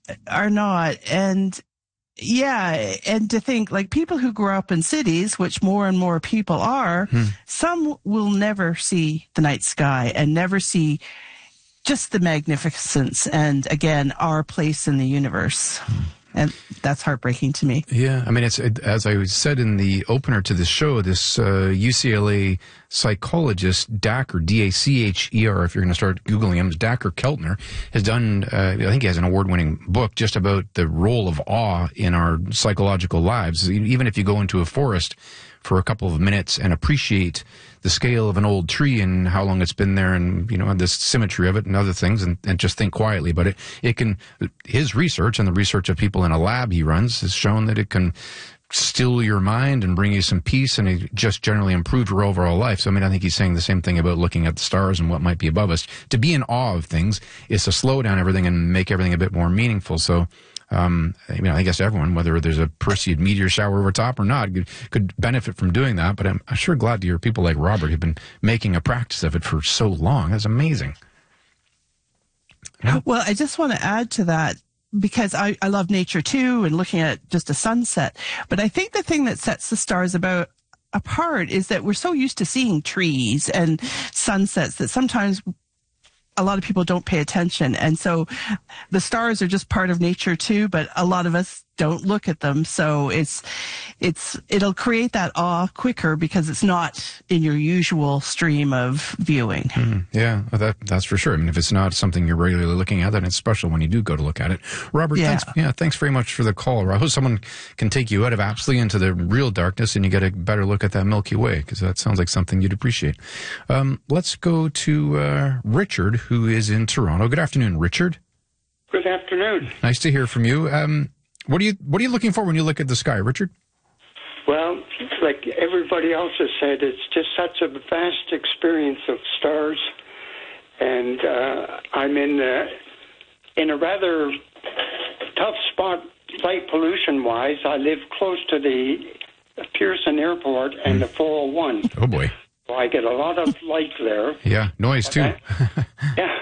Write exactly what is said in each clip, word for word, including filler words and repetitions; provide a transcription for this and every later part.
are not. And yeah, and to think like people who grow up in cities, which more and more people are, hmm. some will never see the night sky and never see just the magnificence and, again, our place in the universe. And that's heartbreaking to me. Yeah, I mean, it's it, as I said in the opener to this show, this uh, U C L A psychologist, Dacher, D A C H E R, if you're going to start Googling him, Dacher Keltner, has done, uh, I think he has an award-winning book just about the role of awe in our psychological lives. Even if you go into a forest for a couple of minutes and appreciate the scale of an old tree and how long it's been there and, you know, and this symmetry of it and other things and, and just think quietly about it. It can, his research and the research of people in a lab he runs has shown that it can still your mind and bring you some peace and it just generally improve your overall life. So, I mean, I think he's saying the same thing about looking at the stars and what might be above us. To be in awe of things is to slow down everything and make everything a bit more meaningful. So, Um, I mean, I guess everyone, whether there's a Perseid meteor shower over top or not, could, could benefit from doing that. But I'm, I'm sure glad to hear people like Robert who've been making a practice of it for so long. That's amazing. Yeah. Well, I just want to add to that because I, I love nature too and looking at just a sunset. But I think the thing that sets the stars about apart is that we're so used to seeing trees and sunsets that sometimes a lot of people don't pay attention. And so the stars are just part of nature too, but a lot of us don't look at them. So it's, it's, it'll create that awe quicker because it's not in your usual stream of viewing. Mm, yeah, that, that's for sure. I mean, if it's not something you're regularly looking at, then it's special when you do go to look at it. Robert, yeah. thanks, yeah, thanks very much for the call. I hope someone can take you out of Apsley into the real darkness and you get a better look at that Milky Way, because that sounds like something you'd appreciate. Um, let's go to uh, Richard, who is in Toronto. Good afternoon, Richard. Good afternoon. Nice to hear from you. Um, What are you What are you looking for when you look at the sky, Richard? Well, like everybody else has said, it's just such a vast experience of stars, and uh, I'm in a, in a rather tough spot, light pollution-wise. I live close to the Pearson Airport and mm. the four oh one. Oh boy! So I get a lot of light there. Yeah, noise too. I, yeah,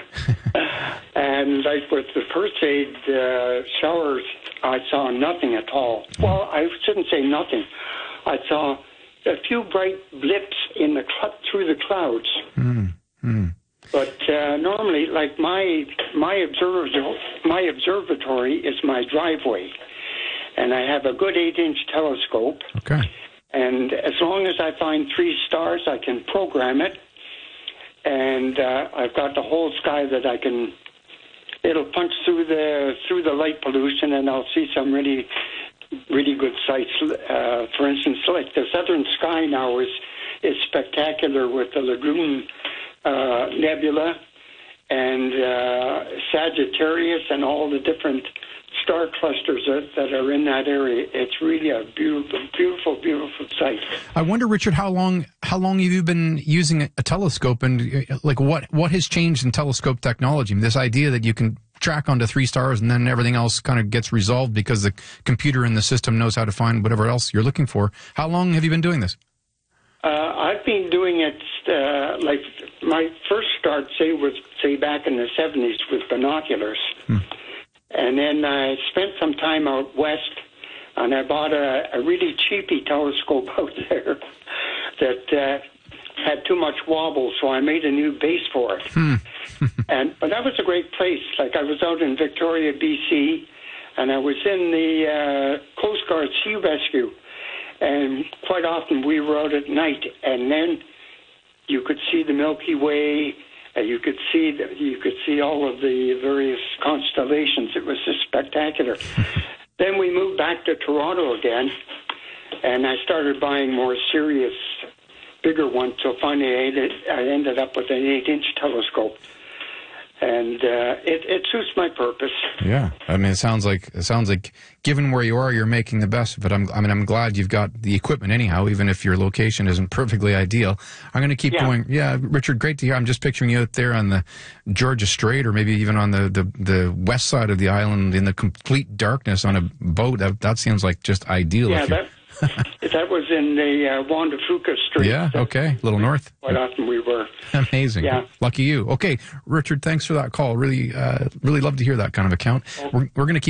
and like with the Perseid uh, showers, I saw nothing at all. Well, I shouldn't say nothing. I saw a few bright blips in the cl- through the clouds. Mm, mm. But uh, normally, like my my observatory, my observatory is my driveway, and I have a good eight-inch telescope. Okay. And as long as I find three stars, I can program it, and uh, I've got the whole sky that I can. It'll punch through the through the light pollution, and I'll see some really, really good sights. Uh, for instance, like the southern sky now is is spectacular with the Lagoon uh, Nebula and uh, Sagittarius and all the different star clusters that, that are in that area. It's really a beautiful, beautiful, beautiful sight. I wonder, Richard, how long how long have you been using a telescope, and like what what has changed in telescope technology? I mean, this idea that you can track onto three stars and then everything else kind of gets resolved because the computer in the system knows how to find whatever else you're looking for. How long have you been doing this? Uh, I've been doing it uh, like my first start, say, was say back in the seventies with binoculars. Hmm. And then I spent some time out west, and I bought a, a really cheapy telescope out there that uh, had too much wobble, so I made a new base for it. Hmm. and But that was a great place. Like, I was out in Victoria, B C, and I was in the uh, Coast Guard Sea Rescue, and quite often we were out at night, and then you could see the Milky Way. Uh, you could see the, you could see all of the various constellations. It was just spectacular. Then we moved back to Toronto again, and I started buying more serious, bigger ones. So finally, I ended, I ended up with an eight-inch telescope, and uh, it, it suits my purpose. Yeah, I mean, it sounds like it sounds like given where you are, you're making the best of it. I'm, I mean, I'm glad you've got the equipment anyhow, even if your location isn't perfectly ideal. I'm going to keep yeah. going. Yeah, Richard, great to hear. I'm just picturing you out there on the Georgia Strait, or maybe even on the, the, the west side of the island in the complete darkness on a boat. That, that seems like just ideal. Yeah, if that, that was in the uh, Juan de Fuca Strait. Yeah, okay, a little north. Quite often we were. Amazing. Yeah. Lucky you. Okay, Richard, thanks for that call. Really, uh, really love to hear that kind of account. We're, we're going to keep